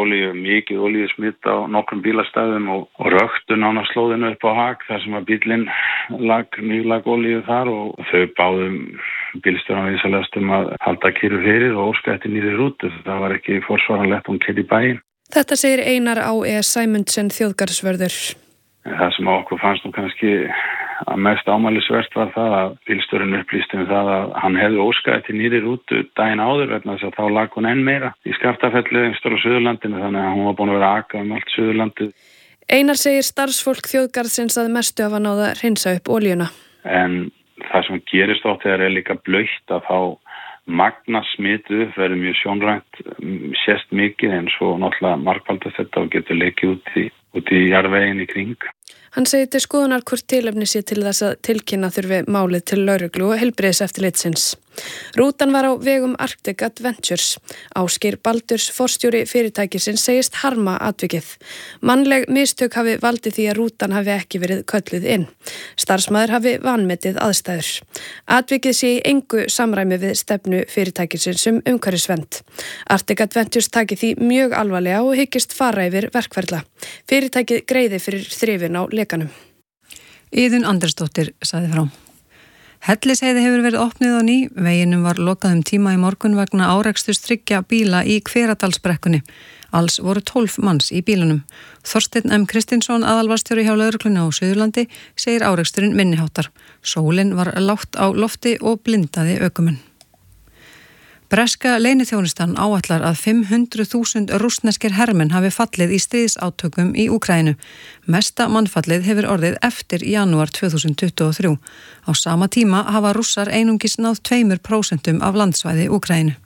olíu, mikið olíusmit á nokkrum bílastæðum og röktu nánast slóðinu upp á hak þar sem að bíllinn nýlag olíu þar og þau báðum bílstjórann vísalegast að halda kyrru fyrir og óska eftir nýrri rútu. Það var ekki forsvaranlegt hún keyrði í bæinn. Þetta segir Einar Á.E. Sæmundsen þjóðgarðsvörður. Það sem okkur fannst nú kannski að mest ámælisvert var það að bílstjórinn upplýsti það að hann hefði óskað eftir nýrri rútu daginn áður vegna þess að þá lag hún enn meira í Skaftafelli á Suðurlandinu þannig að hún var búin að vera að aka allt Suðurlandið. Einar segir starfsfólk þjóðgarðsins að mestu hafa náð að hreinsa upp olíuna. En það sem gerist oft þegar líka blautt að þá magna smitu verður mjög sjónrænt, sést mikið eins og náttúrulega margfaldast þetta og getur lekið út í jarðveginn í kring. Hann segir til skoðunar hvort tilefni sé til þess að tilkynna þurfi málið til lögreglu og heilbrigðiseftirlitsins. Rútan var á vegum Arctic Adventures. Ásgeir Baldurs, forstjóri fyrirtækisins, segist harma atvikið. Mannleg mistök hafi valdið því að rútan hafi ekki verið kölluð inn. Starfsmaður hafi vanmetið aðstæður. Atvikið sé í engu samræmi við stefnu fyrirtækisins umhverfisvernd. Arctic Adventures taki því mjög alvarlega og hyggist fara yfir verkferla. Fyrirtækið greiði fyrir þrifin á lekanum. Iðunn Andersdóttir sagði frá. Hellisheiði hefur verið opnið á ný, veginum var lokað tíma í morgun vegna áreksturs 3 bíla í Hveradalsbrekkunni. Alls voru 12 manns í bílunum. Þorsteinn M. Kristinsson, aðalvarstjóri hjá lögreglunni á Suðurlandi, segir áreksturinn minniháttar. Sólin var lágt á lofti og blindaði ökumenn. Breska leyniþjónustan áætlar að 500.000 rússneskir hermenn hafi fallið í stríðsátökum í Úkraínu. Mesta mannfallið hefur orðið eftir janúar 2023. Á sama tíma hafa rússar einungis náð 2% af landsvæði Úkraínu.